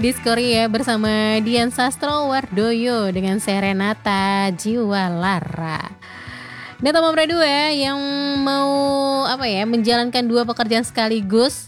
Diskori ya bersama Dian Sastrowardoyo dengan Serenata Jiwa Lara. Nah teman berdua yang mau menjalankan dua pekerjaan sekaligus,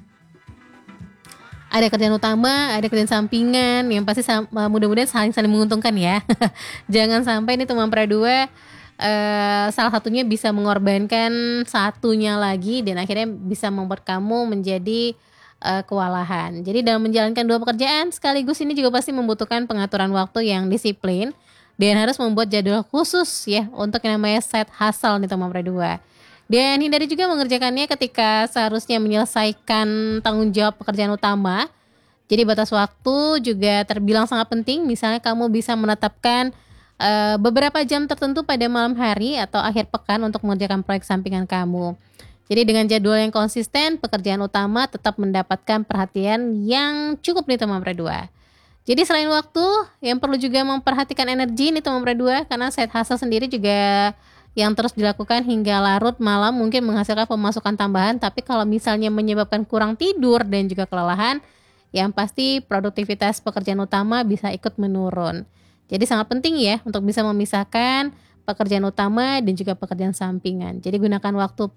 ada kerjaan utama, ada kerjaan sampingan yang pasti mudah-mudahan saling menguntungkan ya. Jangan sampai nih teman berdua salah satunya bisa mengorbankan satunya lagi dan akhirnya bisa membuat kamu menjadi kewalahan. Jadi dalam menjalankan dua pekerjaan sekaligus ini juga pasti membutuhkan pengaturan waktu yang disiplin dan harus membuat jadwal khusus ya untuk yang namanya side hustle nih teman berdua. Dan hindari juga mengerjakannya ketika seharusnya menyelesaikan tanggung jawab pekerjaan utama. Jadi batas waktu juga terbilang sangat penting. Misalnya kamu bisa menetapkan beberapa jam tertentu pada malam hari atau akhir pekan untuk mengerjakan proyek sampingan kamu. Jadi dengan jadwal yang konsisten, pekerjaan utama tetap mendapatkan perhatian yang cukup nih teman berdua. Jadi selain waktu, yang perlu juga memperhatikan energi nih teman berdua, karena side hustle sendiri juga yang terus dilakukan hingga larut malam mungkin menghasilkan pemasukan tambahan, tapi kalau misalnya menyebabkan kurang tidur dan juga kelelahan, yang pasti produktivitas pekerjaan utama bisa ikut menurun. Jadi sangat penting ya untuk bisa memisahkan pekerjaan utama dan juga pekerjaan sampingan. Jadi gunakan waktu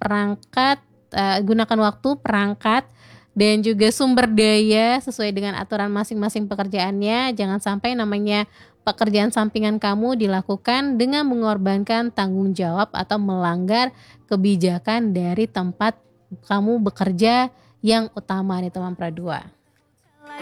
perangkat dan juga sumber daya sesuai dengan aturan masing-masing pekerjaannya. Jangan sampai namanya pekerjaan sampingan kamu dilakukan dengan mengorbankan tanggung jawab atau melanggar kebijakan dari tempat kamu bekerja yang utama nih teman perdua.